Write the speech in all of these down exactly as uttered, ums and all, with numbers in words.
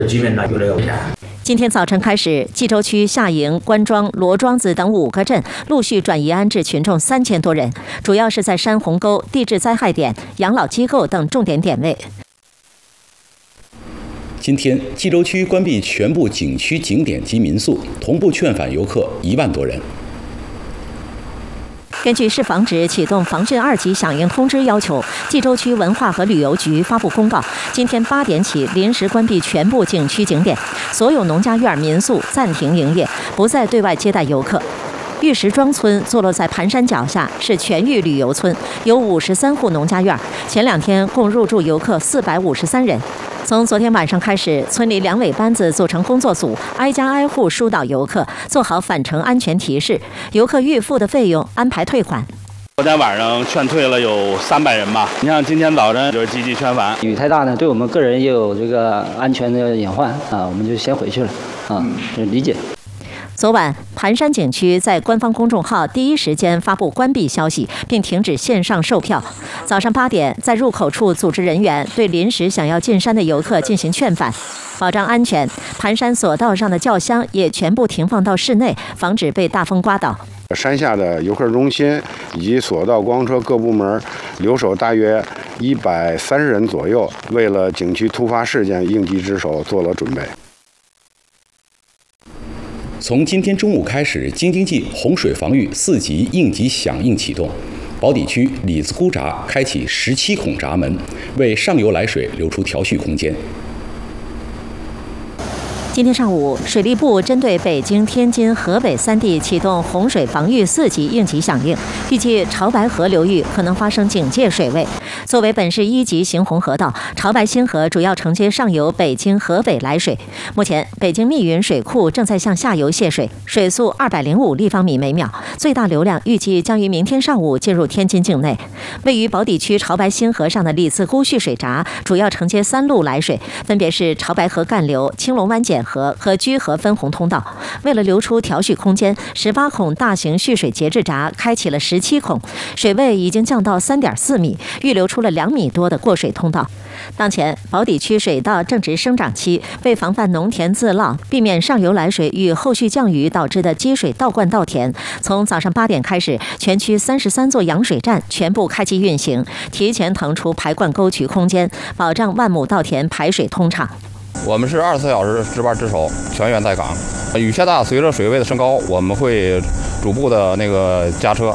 今天早晨开始，冀州区下营、关庄、罗庄子等五个镇陆续转移安置群众三千多人，主要是在山洪沟、地质灾害点、养老机构等重点点位。 今天，冀州区关闭全部景区景点及民宿，同步劝返游客一万多人。 根据市防指启动防汛二级响应通知要求，冀州区文化和旅游局发布公告，今天八点起临时关闭全部景区景点，所有农家院民宿暂停营业，不再对外接待游客。玉石庄村坐落在盘山脚下，是全域旅游村，有五十三户农家院，前两天共入住游客四百五十三人。从昨天晚上开始，村里两尾班子组成工作组，挨家挨户疏导游客，做好返程安全提示，游客预付的费用安排退款。 昨天晚上劝退了有三百人吧，你像今天早晨就是积极劝返。 雨太大呢，对我们个人也有这个安全的隐患啊，我们就先回去了啊，这理解。 昨晚，盘山景区在官方公众号第一时间发布关闭消息，并停止线上售票。早上八点，在入口处组织人员对临时想要进山的游客进行劝返，保障安全。盘山索道上的轿厢也全部停放到室内，防止被大风刮倒。 山下的游客中心以及索道观光车各部门留守大约一百三十人左右，为了景区突发事件应急值守做了准备。 从今天中午开始，京津冀洪水防御四级应急响应启动，宝坻区李子沟闸开启十七孔闸门，为上游来水留出调蓄空间。 今天上午，水利部针对北京、天津、河北三地启动洪水防御四级应急响应，预计潮白河流域可能发生警戒水位。作为本市一级行洪河道，潮白新河主要承接上游北京、河北来水。目前，北京密云水库正在向下游泄水，水速二百零五立方米每秒，最大流量预计将于明天上午进入天津境内。位于宝坻区潮白新河上的李子沟蓄水闸主要承接三路来水，分别是潮白河干流、青龙湾检河和居河分洪通道。为了留出调蓄空间，十八孔大型蓄水节制闸开启了十七孔，水位已经降到三点四米，预留出了两米多的过水通道。当前，宝坻区水稻正值生长期，为防范农田自涝，避免上游来水与后续降雨导致的积水倒灌稻田，从早上八点开始，全区三十三座扬水站全部开机运行，提前腾出排灌沟渠空间，保障万亩稻田排水通畅。 我们是二十四小时值班值守，全员在岗。雨下大，随着水位的升高，我们会逐步的那个加车。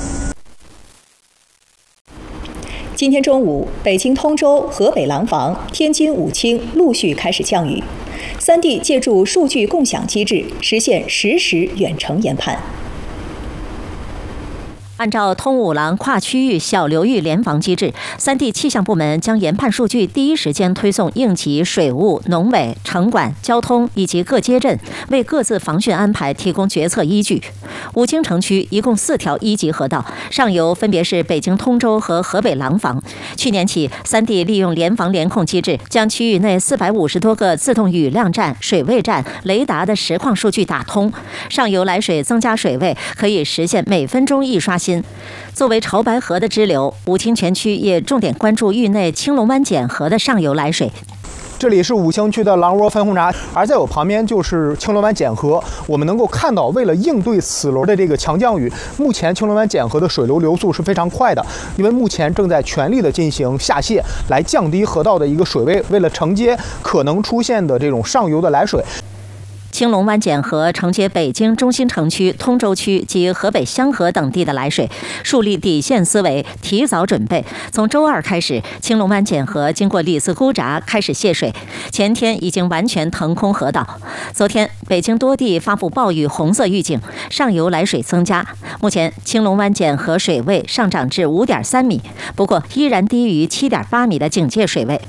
今天中午，北京通州、河北廊坊、天津武清陆续开始降雨，三地借助数据共享机制，实现实时远程研判。 按照通五廊跨区域小流域联防机制，三地气象部门将研判数据第一时间推送应急、水务、农委、城管、交通以及各街镇，为各自防汛安排提供决策依据。武清城区一共四条一级河道，上游分别是北京通州和河北廊坊。去年起，三地利用联防联控机制，将区域内四百五十多个自动雨量站、水位站、雷达的实况数据打通，上游来水增加水位，可以实现每分钟一刷新。作为潮白河的支流，武清全区也重点关注域内青龙湾检河的上游来水。 这里是武清区的狼窝分洪闸，而在我旁边就是青龙湾检河。我们能够看到，为了应对此轮的这个强降雨，目前青龙湾检河的水流流速是非常快的，因为目前正在全力的进行下泄，来降低河道的一个水位，为了承接可能出现的这种上游的来水。 青龙湾检河承接北京中心城区、通州区及河北香河等地的来水，树立底线思维，提早准备。从周二开始，青龙湾检河经过李子沟闸开始泄水，前天已经完全腾空河道。昨天，北京多地发布暴雨红色预警，上游来水增加。目前，青龙湾检河水位上涨至五点三米，不过依然低于七点八米的警戒水位。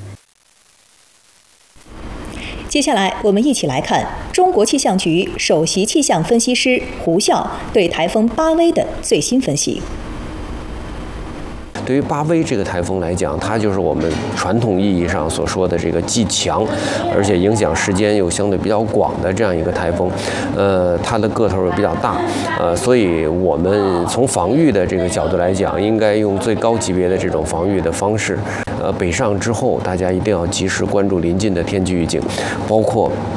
接下来，我们一起来看中国气象局首席气象分析师胡笑对台风巴威的最新分析。 对于巴威这个台风来讲，它就是我们传统意义上所说的这个既强，而且影响时间又相对比较广的这样一个台风。呃，它的个头又比较大，呃，所以我们从防御的这个角度来讲，应该用最高级别的这种防御的方式。呃，北上之后，大家一定要及时关注临近的天气预警，包括